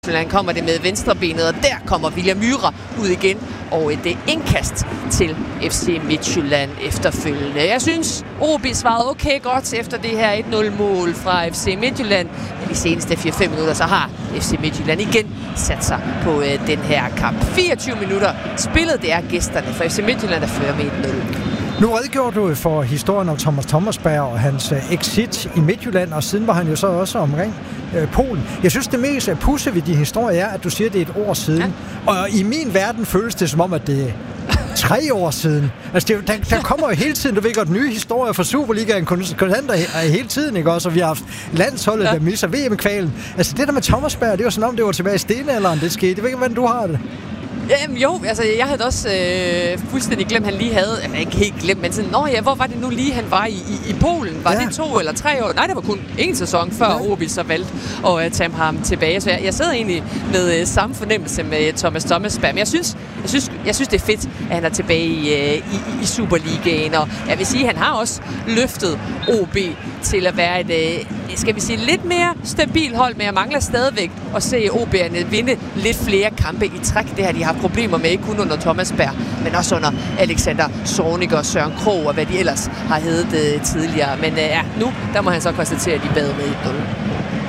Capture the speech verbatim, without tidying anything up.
Han kommer det med venstrebenet, og der kommer William Myhre ud igen. Og et indkast til F C Midtjylland efterfølgende. Jeg synes, O B svarede okay godt efter det her et nul-mål fra F C Midtjylland. Men de seneste fire fem minutter, så har F C Midtjylland igen sat sig på øh, den her kamp. fireogtyve minutter spillet, det er gæsterne for F C Midtjylland, der fører med et nul. Nu redegjorde du for historien om Thomas Thomasberg og hans uh, exit i Midtjylland, og siden var han jo så også omkring uh, Polen. Jeg synes, det mest pudsige ved de historier er, at du siger, at det er et år siden. Ja. Og i min verden føles det som om, at det er tre år siden. Altså, det, der, der kommer jo hele tiden, du ved godt, nye historier fra Superligaen, konstanter hele tiden, ikke også? Og vi har haft landsholdet, ja. der misser V M-kvalen. Altså, det der med Thomasberg, det var sådan om, det var tilbage i stenalderen, det skete. Jeg ved ikke, hvordan du har det. Jamen, jo, altså jeg havde også øh, fuldstændig glemt, han lige havde, altså ikke helt glemt, men sådan, nå ja, hvor var det nu lige, han var i, i, i Polen? Var ja. det to eller tre år? Nej, det var kun en sæson, før ja. O B så valgte at uh, tage ham tilbage. Så jeg, jeg sidder egentlig med uh, samme fornemmelse med Thomas Thomasberg, men jeg synes, jeg synes, jeg synes det er fedt, at han er tilbage i, uh, i, i Superligaen, og jeg vil sige, at han har også løftet O B til at være et, uh, skal vi sige, lidt mere stabil hold, men jeg mangler stadigvæk at se O B'erne vinde lidt flere kampe i træk. Det har de haft problemer med, ikke kun under Thomasberg, men også under Alexander Zorniger og Søren Krogh, og hvad de ellers har heddet uh, tidligere. Men uh, ja, nu der må han så konstatere, at de bad med et nul.